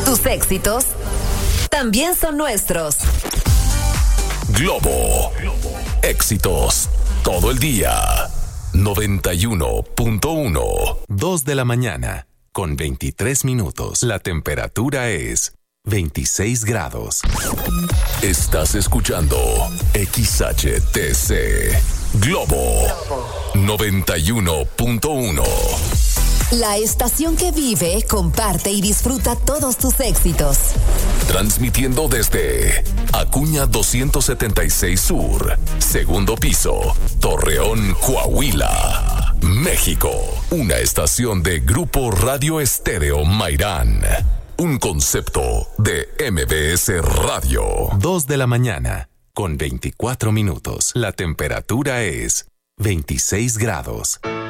Tus éxitos también son nuestros. Globo. Éxitos todo el día. 91.1. 2 de la mañana, con 23 minutos. La temperatura es 26 grados. Estás escuchando XHTC. Globo 91.1. La estación que vive, comparte y disfruta todos tus éxitos. Transmitiendo desde Acuña 276 Sur, segundo piso, Torreón, Coahuila, México. Una estación de Grupo Radio Estéreo Mairán. Un concepto de MBS Radio. 2 de la mañana, con 24 minutos. La temperatura es 26 grados.